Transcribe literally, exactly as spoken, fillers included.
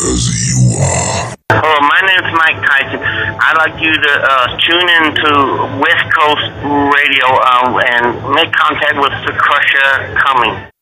as you are. Oh, my name is Mike Tyson. I'd like you to uh, tune in to West Coast Radio uh, and make contact with the Crusher Cummings.